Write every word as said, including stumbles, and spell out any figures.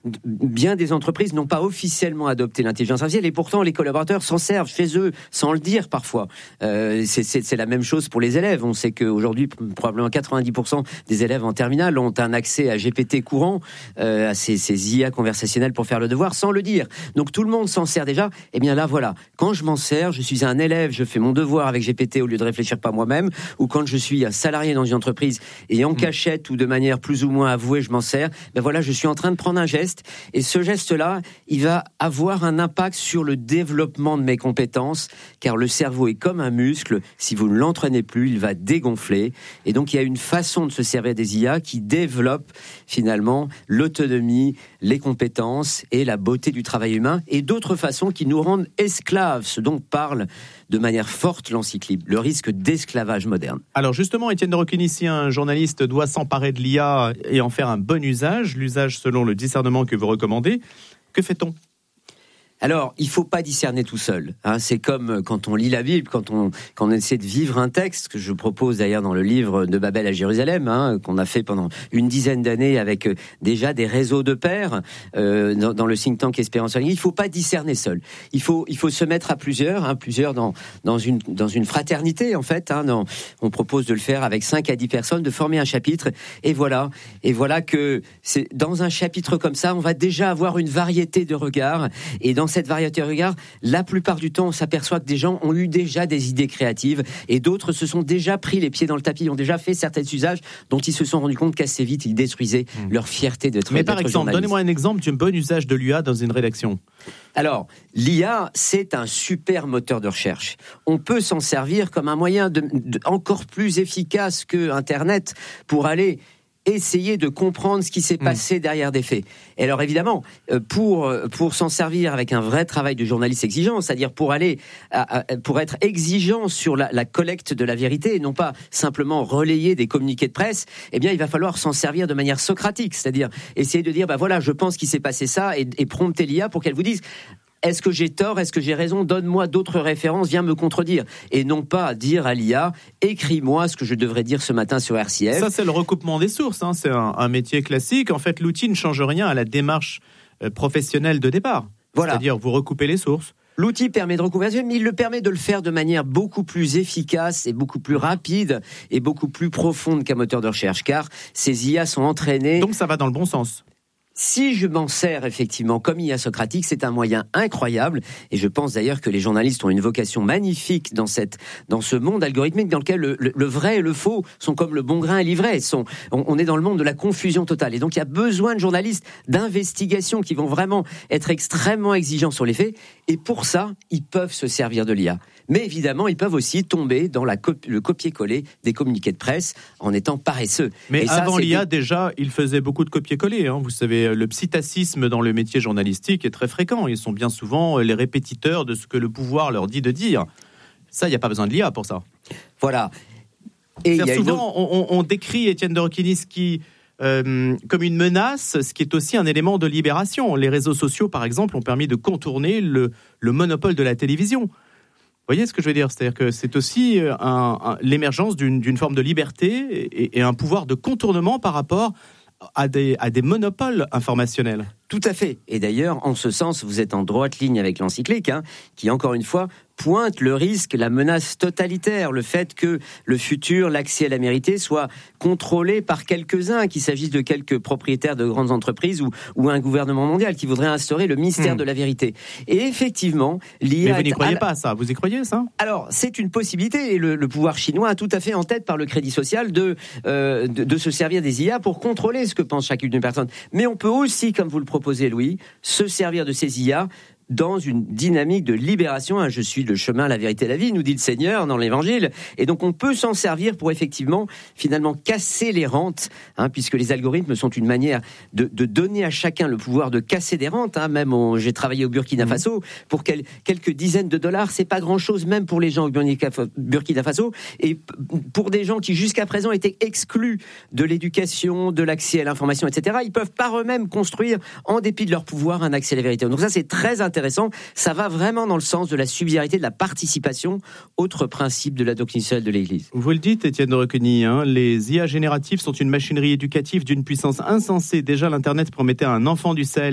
bien des entreprises n'ont pas officiellement adopté l'intelligence artificielle et pourtant les collaborateurs s'en servent chez eux sans le dire parfois. Euh, c'est, c'est, c'est la même chose pour les élèves. On sait qu'aujourd'hui, probablement quatre-vingt-dix pour cent des élèves en terminale ont un accès à G P T courant, euh, à ces, ces I A conversationnelles pour faire le devoir sans le dire. Donc tout le monde s'en sert déjà. Et bien là, voilà. Quand je m'en sers, je suis un élève, je fais mon devoir avec G P T au lieu de réfléchir par moi-même, ou quand je suis un salarié dans une entreprise et en cachette ou de manière plus ou moins avouée, je m'en sers, ben voilà, je suis en train de prendre un geste et ce geste-là, il va avoir un impact sur le développement de mes compétences car le cerveau est comme un muscle, si vous ne l'entraînez plus, il va dégonfler et donc il y a une façon de se servir des I A qui développe finalement l'autonomie, les compétences et la beauté du travail humain et d'autres façons qui nous rendent esclaves, ce dont parle de manière forte l'encyclique, le risque d'esclavage moderne. Alors justement, Étienne de Roquigny, si un journaliste doit s'emparer de l'I A et en faire un bon usage, l'usage selon le discernement que vous recommandez, que fait-on ? Alors, il ne faut pas discerner tout seul. Hein. C'est comme quand on lit la Bible, quand on, quand on essaie de vivre un texte, que je propose d'ailleurs dans le livre de Babel à Jérusalem, hein, qu'on a fait pendant une dizaine d'années avec euh, déjà des réseaux de pairs euh, dans, dans le think tank Espérance. Il ne faut pas discerner seul. Il faut, il faut se mettre à plusieurs, hein, plusieurs dans, dans, une, dans une fraternité en fait. Hein, dans, on propose de le faire avec cinq à dix personnes, de former un chapitre. Et voilà, et voilà que c'est, dans un chapitre comme ça, on va déjà avoir une variété de regards. Et dans cette variété de regards, la plupart du temps, on s'aperçoit que des gens ont eu déjà des idées créatives et d'autres se sont déjà pris les pieds dans le tapis, ont déjà fait certains usages dont ils se sont rendus compte qu'assez vite, ils détruisaient mmh. leur fierté d'être Mais par d'être exemple, journaliste. donnez-moi un exemple d'un bon usage de l'I A dans une rédaction. Alors, l'I A, c'est un super moteur de recherche. On peut s'en servir comme un moyen de, de, encore plus efficace que Internet pour aller essayer de comprendre ce qui s'est passé mmh. derrière des faits. Et alors évidemment, pour pour s'en servir avec un vrai travail de journaliste exigeant, c'est-à-dire pour aller à, à, pour être exigeant sur la, la collecte de la vérité et non pas simplement relayer des communiqués de presse, eh bien il va falloir s'en servir de manière socratique, c'est-à-dire essayer de dire bah voilà, je pense qu'il s'est passé ça et, et prompter l'I A pour qu'elle vous dise est-ce que j'ai tort, est-ce que j'ai raison, donne-moi d'autres références, viens me contredire. Et non pas dire à l'I A, écris-moi ce que je devrais dire ce matin sur R C F. Ça, c'est le recoupement des sources, hein. C'est un, un métier classique. En fait, l'outil ne change rien à la démarche euh, professionnelle de départ. Voilà. C'est-à-dire, vous recoupez les sources. L'outil permet de recouper, mais il le permet de le faire de manière beaucoup plus efficace et beaucoup plus rapide et beaucoup plus profonde qu'un moteur de recherche, car ces I A sont entraînées... Donc ça va dans le bon sens. Si je m'en sers effectivement comme I A socratique, c'est un moyen incroyable et je pense d'ailleurs que les journalistes ont une vocation magnifique dans cette dans ce monde algorithmique dans lequel le, le, le vrai et le faux sont comme le bon grain et l'ivraie. Sont, on, on est dans le monde de la confusion totale et donc il y a besoin de journalistes d'investigation qui vont vraiment être extrêmement exigeants sur les faits et pour ça, ils peuvent se servir de l'I A. Mais évidemment, ils peuvent aussi tomber dans la cop- le copier-coller des communiqués de presse en étant paresseux. Mais et avant ça, l'I A, des... déjà, ils faisaient beaucoup de copier-coller. Hein. Vous savez, le psittacisme dans le métier journalistique est très fréquent. Ils sont bien souvent les répétiteurs de ce que le pouvoir leur dit de dire. Ça, il n'y a pas besoin de l'I A pour ça. Voilà. Et il y a souvent, une... on, on décrit Étienne de Roquigny qui... Euh, comme une menace, ce qui est aussi un élément de libération. Les réseaux sociaux, par exemple, ont permis de contourner le, le monopole de la télévision. Vous voyez ce que je veux dire ? C'est-à-dire que c'est aussi un, un, l'émergence d'une, d'une forme de liberté et, et un pouvoir de contournement par rapport à des, à des monopoles informationnels. Tout à fait. Et d'ailleurs, en ce sens, vous êtes en droite ligne avec l'encyclique, hein, qui, encore une fois, pointe le risque, la menace totalitaire, le fait que le futur, l'accès à la vérité, soit contrôlé par quelques-uns, qu'il s'agisse de quelques propriétaires de grandes entreprises ou, ou un gouvernement mondial qui voudrait instaurer le mystère mmh. de la vérité. Et effectivement, l'I A... Mais vous n'y croyez pas, ça ? Vous y croyez, ça ? Alors, c'est une possibilité, et le, le pouvoir chinois a tout à fait en tête par le crédit social de, euh, de, de se servir des I A pour contrôler ce que pense chacune d'une personne. Mais on peut aussi, comme vous le proposez, Louis, se servir de ces I A dans une dynamique de libération. Hein, je suis le chemin, la vérité, la vie, nous dit le Seigneur dans l'Évangile. Et donc on peut s'en servir pour effectivement, finalement, casser les rentes, hein, puisque les algorithmes sont une manière de, de donner à chacun le pouvoir de casser des rentes. Hein, même on, j'ai travaillé au Burkina Faso pour quel, quelques dizaines de dollars, c'est pas grand-chose, même pour les gens au Burkina Faso, et pour des gens qui jusqu'à présent étaient exclus de l'éducation, de l'accès à l'information, et cetera. Ils peuvent par eux-mêmes construire, en dépit de leur pouvoir, un accès à la vérité. Donc ça, c'est très intéressant. Intéressant, ça va vraiment dans le sens de la subsidiarité, de la participation, autre principe de la doctrine sociale de l'Église. Vous le dites, Étienne de Roquigny, hein, les I A génératives sont une machinerie éducative d'une puissance insensée. Déjà, l'Internet promettait à un enfant du Sahel